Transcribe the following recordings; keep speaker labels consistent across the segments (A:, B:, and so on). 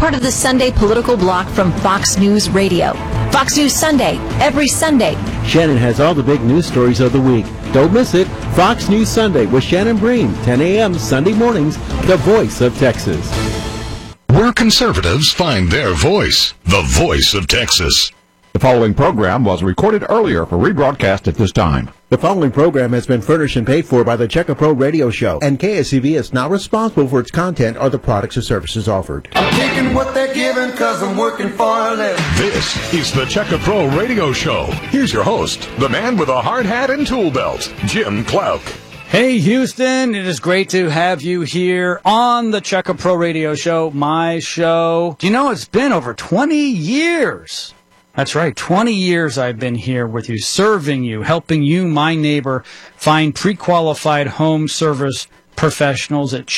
A: part of the Sunday political block from Fox News Radio. Fox News Sunday, every Sunday.
B: Shannon has all the big news stories of the week. Don't miss it. Fox News Sunday with Shannon Bream, 10 a.m. Sunday mornings, the voice of Texas.
C: Where conservatives find their voice, the voice of Texas.
D: The following program was recorded earlier for rebroadcast at this time.
B: The following program has been furnished and paid for by the Checker Pro Radio Show, and KSCV is not responsible for its content or the products or services offered.
E: I'm taking what they're giving because I'm working for a living.
C: This is the Checker Pro Radio Show. Here's your host, the man with a hard hat and tool belt, Jim Clouk.
F: Hey, Houston, it is great to have you here on the Checker Pro Radio Show, my show. Do you know it's been over 20 years? That's right, 20 years I've been here with you, serving you, helping you, my neighbor, find pre-qualified home service professionals at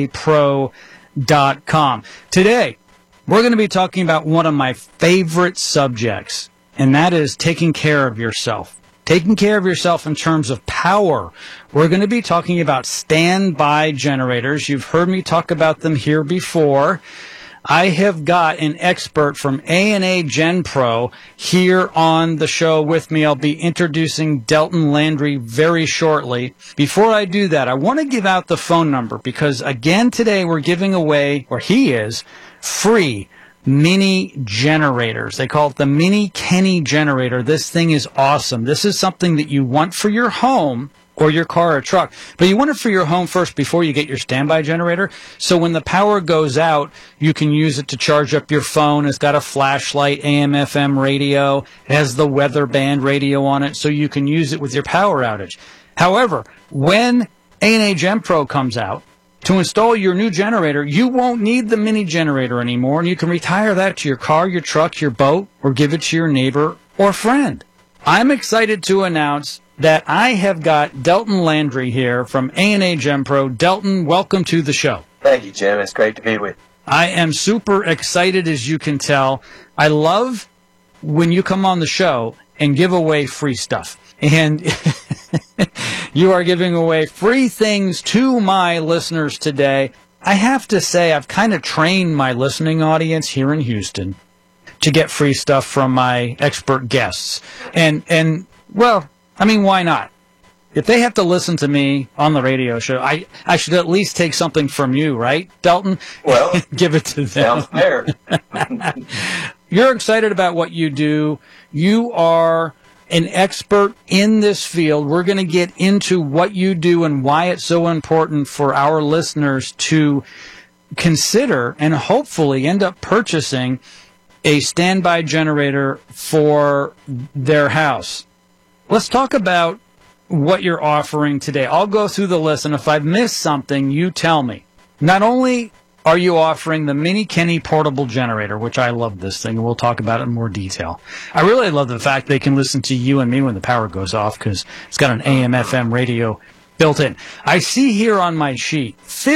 F: checkapro.com. Today, we're going to be talking about one of my favorite subjects, and that is taking care of yourself. Taking care of yourself in terms of power. We're going to be talking about standby generators. You've heard me talk about them here before. I have got an expert from A&A GenPro here on the show with me. I'll be introducing Delton Landry very shortly. Before I do that, I want to give out the phone number because, again, today we're giving away, or he is, free mini generators. They call it the Mini Kenny generator. This thing is awesome. This is something that you want for your home or your car or truck. But you want it for your home first before you get your standby generator. So when the power goes out, you can use it to charge up your phone. It's got a flashlight, AM, FM radio. It has the weather band radio on it, so you can use it with your power outage. However, when A&A GenPro comes out, to install your new generator, you won't need the mini generator anymore, and you can retire that to your car, your truck, your boat, or give it to your neighbor or friend. I'm excited to announce that I have got Delton Landry here from A&A GenPro. Delton, welcome to the show.
G: Thank you, Jim. It's great to be with you.
F: I am super excited, as you can tell. I love when you come on the show and give away free stuff. And you are giving away free things to my listeners today. I have to say, I've kind of trained my listening audience here in Houston to get free stuff from my expert guests. And well, I mean, why not? If they have to listen to me on the radio show, I should at least take something from you, right, Delton?
G: Well,
F: give it to them.
G: Sounds fair.
F: You're excited about what you do. You are an expert in this field. We're going to get into what you do and why it's so important for our listeners to consider and hopefully end up purchasing a standby generator for their house. Let's talk about what you're offering today. I'll go through the list, and if I've missed something, you tell me. Not only are you offering the Mini Kenny portable generator, which I love this thing, and we'll talk about it in more detail. I really love the fact they can listen to you and me when the power goes off because it's got an AM, FM radio built in. I see here on my sheet,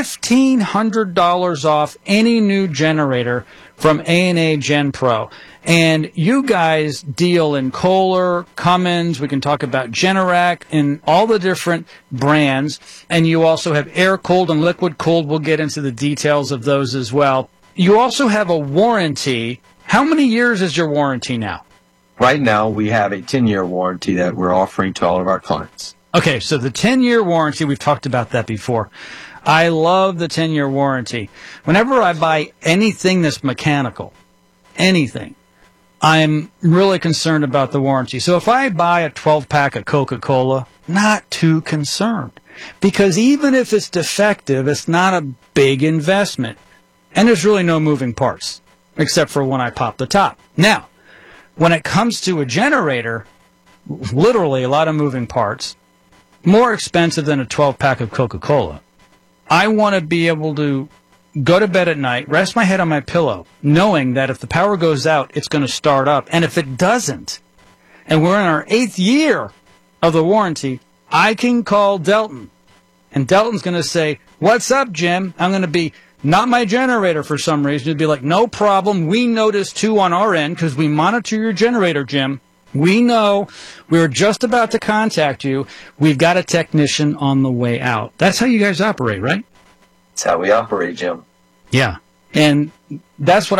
F: $1,500 off any new generator from A&A GenPro. And you guys deal in Kohler, Cummins, we can talk about Generac, and all the different brands. And you also have air-cooled and liquid-cooled. We'll get into the details of those as well. You also have a warranty. How many years is your warranty now?
G: Right now, we have a 10-year warranty that we're offering to all of our clients.
F: Okay, so the 10-year warranty, we've talked about that before. I love the 10-year warranty. Whenever I buy anything that's mechanical, anything, I'm really concerned about the warranty. So if I buy a 12-pack of Coca-Cola, not too concerned. Because even if it's defective, it's not a big investment. And there's really no moving parts, except for when I pop the top. Now, when it comes to a generator, literally a lot of moving parts, more expensive than a 12-pack of Coca-Cola. I want to be able to go to bed at night, rest my head on my pillow, knowing that if the power goes out, it's going to start up. And if it doesn't, and we're in our 8th year of the warranty, I can call Delton. And Delton's going to say, "What's up, Jim?" I'm going to be, "Not my generator," for some reason. He'd be like, "No problem. We noticed too on our end because we monitor your generator, Jim. We know. We were just about to contact you. We've got a technician on the way out." That's how you guys operate, right?
G: That's how we operate, Jim.
F: Yeah. And that's what